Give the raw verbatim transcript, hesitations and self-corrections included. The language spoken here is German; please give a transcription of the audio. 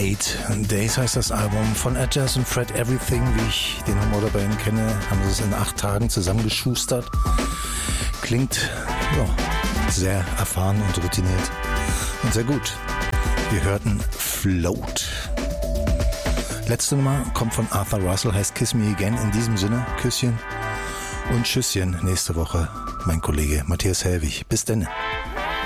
Eight Days heißt das Album von Ed Jazz und Fred Everything, wie ich den Humor der Band kenne, haben sie es in acht Tagen zusammengeschustert. Klingt ja, sehr erfahren und routiniert und sehr gut. Wir hörten Float. Letzte Nummer kommt von Arthur Russell, heißt Kiss Me Again. In diesem Sinne, Küsschen und Tschüsschen. Nächste Woche mein Kollege Matthias Helwig. Bis denn.